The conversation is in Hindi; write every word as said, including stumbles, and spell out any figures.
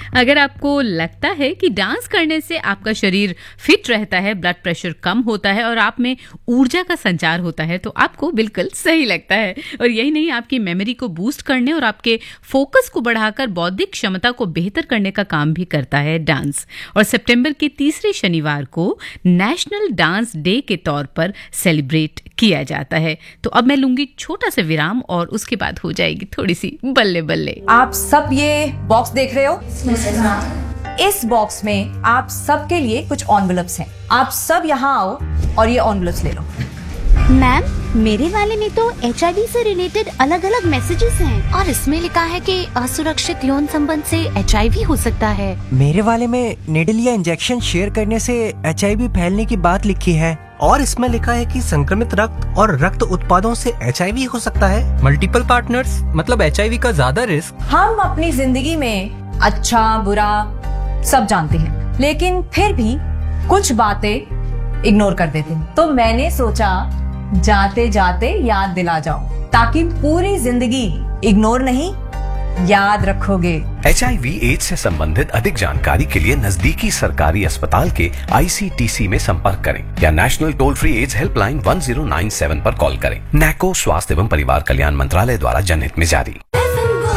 अगर आपको लगता है कि डांस करने से आपका शरीर फिट रहता है, ब्लड प्रेशर कम होता है और आप में ऊर्जा का संचार होता है, तो आपको बिल्कुल सही लगता है। और यही नहीं, आपकी मेमोरी को बूस्ट करने और आपके फोकस को बढ़ाकर बौद्धिक क्षमता को बेहतर करने का काम भी करता है डांस। और सितंबर के तीसरे शनिवार को नेशनल डांस डे के तौर पर सेलिब्रेट किया जाता है। तो अब मैं लूंगी छोटा सा विराम और उसके बाद हो जाएगी थोड़ी सी बल्ले बल्ले। आप सब ये बॉक्स देख रहे हो? इस बॉक्स में आप सबके लिए कुछ एनवेलप्स हैं। आप सब यहाँ आओ और ये एनवेलप्स ले लो। मैम, मेरे वाले में तो एच आई वी से रिलेटेड अलग अलग मैसेजेस हैं और इसमें लिखा है कि असुरक्षित यौन संबंध से एच आई वी हो सकता है। मेरे वाले में निडल या इंजेक्शन शेयर करने से एच आई वी फैलने की बात लिखी है और इसमें लिखा है कि संक्रमित रक्त और रक्त उत्पादों से एच आई वी हो सकता है। मल्टीपल पार्टनर्स मतलब एच आई वी का ज्यादा रिस्क। हम अपनी जिंदगी में अच्छा बुरा सब जानते हैं, लेकिन फिर भी कुछ बातें इग्नोर कर देते हैं। तो मैंने सोचा जाते जाते याद दिला जाओ, ताकि पूरी जिंदगी इग्नोर नहीं याद रखोगे। एच आई वी एड्स से संबंधित अधिक जानकारी के लिए नजदीकी सरकारी अस्पताल के आई सी टी सी में संपर्क करें या national toll free ads helpline one zero nine seven पर कॉल करें। नैको स्वास्थ्य एवं परिवार कल्याण मंत्रालय द्वारा जनहित में जारी।